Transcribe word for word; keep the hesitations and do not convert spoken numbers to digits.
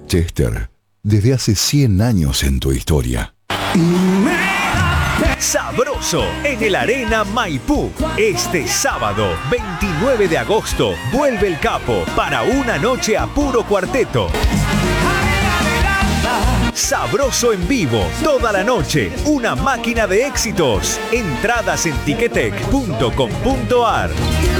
Chester, desde hace cien años en tu historia. Sabroso en el Arena Maipú. Este sábado, veintinueve de agosto, vuelve el Capo para una noche a puro cuarteto. Sabroso en vivo, toda la noche, una máquina de éxitos. Entradas en ticketek punto com punto ar.